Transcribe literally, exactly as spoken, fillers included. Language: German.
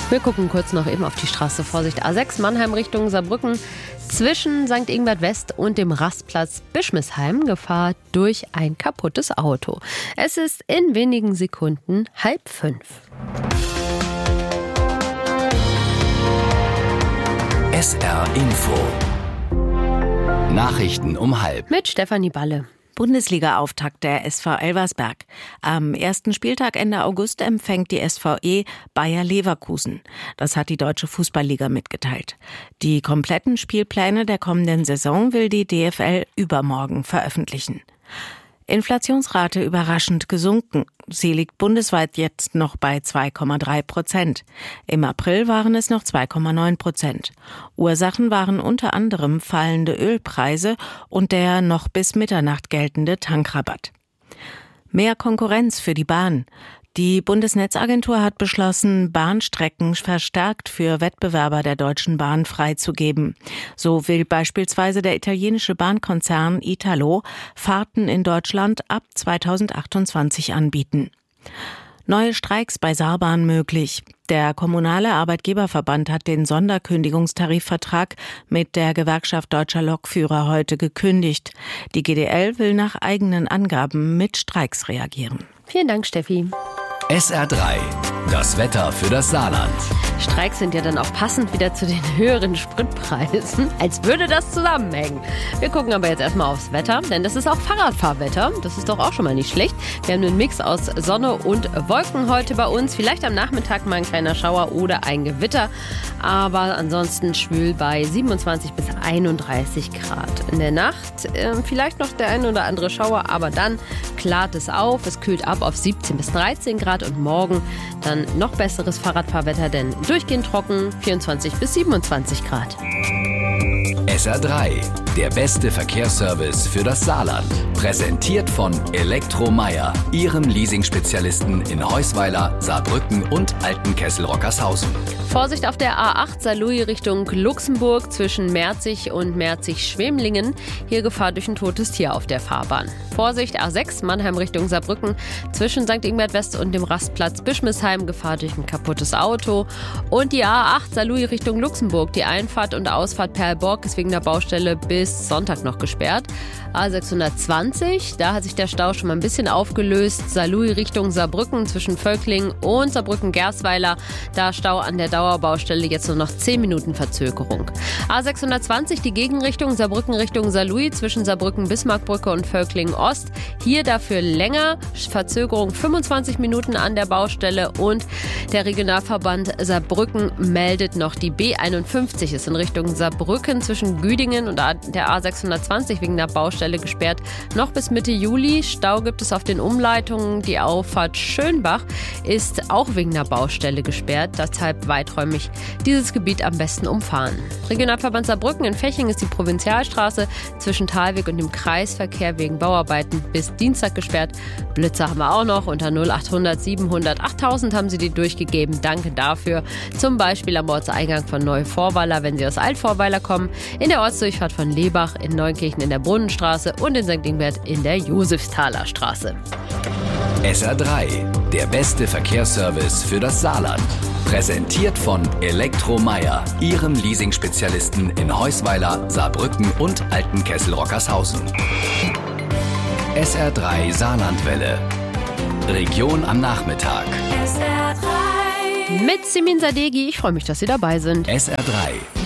Wir gucken kurz noch eben auf die Straße. Vorsicht, A sechs Mannheim Richtung Saarbrücken. Zwischen Sankt Ingbert West und dem Rastplatz Bischmisheim Gefahr durch ein kaputtes Auto. Es ist in wenigen Sekunden halb fünf. S R Info. Nachrichten um halb. Mit Stefanie Balle. Bundesliga-Auftakt der S V Elversberg. Am ersten Spieltag Ende August empfängt die S V E Bayer Leverkusen. Das hat die Deutsche Fußballliga mitgeteilt. Die kompletten Spielpläne der kommenden Saison will die D F L übermorgen veröffentlichen. Inflationsrate überraschend gesunken. Sie liegt bundesweit jetzt noch bei zwei Komma drei Prozent. Im April waren es noch zwei Komma neun Prozent. Ursachen waren unter anderem fallende Ölpreise und der noch bis Mitternacht geltende Tankrabatt. Mehr Konkurrenz für die Bahn. Die Bundesnetzagentur hat beschlossen, Bahnstrecken verstärkt für Wettbewerber der Deutschen Bahn freizugeben. So will beispielsweise der italienische Bahnkonzern Italo Fahrten in Deutschland ab zweitausendachtundzwanzig anbieten. Neue Streiks bei Saarbahn möglich. Der Kommunale Arbeitgeberverband hat den Sonderkündigungstarifvertrag mit der Gewerkschaft Deutscher Lokführer heute gekündigt. Die G D L will nach eigenen Angaben mit Streiks reagieren. Vielen Dank, Steffi. S R drei. Das Wetter für das Saarland. Streiks sind ja dann auch passend wieder zu den höheren Spritpreisen, als würde das zusammenhängen. Wir gucken aber jetzt erstmal aufs Wetter, denn das ist auch Fahrradfahrwetter. Das ist doch auch schon mal nicht schlecht. Wir haben einen Mix aus Sonne und Wolken heute bei uns. Vielleicht am Nachmittag mal ein kleiner Schauer oder ein Gewitter. Aber ansonsten schwül bei siebenundzwanzig bis einunddreißig Grad. In der Nacht äh, vielleicht noch der ein oder andere Schauer, aber dann klart es auf. Es kühlt ab auf siebzehn bis dreizehn Grad und morgen dann noch besseres Fahrradfahrwetter, denn durchgehend trocken, vierundzwanzig bis siebenundzwanzig Grad. S R drei, der beste Verkehrsservice für das Saarland. Präsentiert von Elektromeier, Ihrem Leasing-Spezialisten in Heusweiler, Saarbrücken und Altenkessel-Rockershausen. Vorsicht auf der A acht Saarlouis Richtung Luxemburg zwischen Merzig und Merzig-Schwemlingen. Hier Gefahr durch ein totes Tier auf der Fahrbahn. Vorsicht A sechs Mannheim Richtung Saarbrücken zwischen Sankt Ingbert West und dem Rastplatz Bischmisheim. Gefahr durch ein kaputtes Auto. Und die A acht Saarlouis Richtung Luxemburg. Die Einfahrt und Ausfahrt Perlborg ist wegen der Baustelle bis Sonntag noch gesperrt. A sechshundertzwanzig, da hat sich der Stau schon mal ein bisschen aufgelöst. Saarlouis Richtung Saarbrücken zwischen Völkling und Saarbrücken-Gersweiler. Da Stau an der Dauerbaustelle, jetzt nur noch zehn Minuten Verzögerung. A sechshundertzwanzig, die Gegenrichtung Saarbrücken Richtung Saarlouis zwischen Saarbrücken-Bismarckbrücke und Völkling-Ost. Hier dafür länger, Verzögerung fünfundzwanzig Minuten an der Baustelle. Und der Regionalverband Saarbrücken meldet noch, die B einundfünfzig ist in Richtung Saarbrücken zwischen Güdingen und der A sechshundertzwanzig wegen der Baustelle gesperrt. Noch bis Mitte Juli. Stau gibt es auf den Umleitungen. Die Auffahrt Schönbach ist auch wegen der Baustelle gesperrt. Deshalb weiträumig dieses Gebiet am besten umfahren. Regionalverband Saarbrücken in Feching ist die Provinzialstraße zwischen Thalweg und dem Kreisverkehr wegen Bauarbeiten bis Dienstag gesperrt. Blitzer haben wir auch noch. Unter null achthundert siebenhundert achttausend haben sie die durchgegeben. Danke dafür. Zum Beispiel am Ortseingang von Neuvorweiler, wenn Sie aus Altvorweiler kommen. In der Ortsdurchfahrt von Lebach, in Neunkirchen in der Brunnenstraße und in Sankt Ingbert in der Josefsthaler Straße. S R drei, der beste Verkehrsservice für das Saarland. Präsentiert von Elektromeier, Ihrem Leasing-Spezialisten in Heusweiler, Saarbrücken und Altenkessel-Rockershausen. S R drei Saarlandwelle. Region am Nachmittag. S R drei. Mit Simin Sadeghi, ich freue mich, dass Sie dabei sind. S R drei.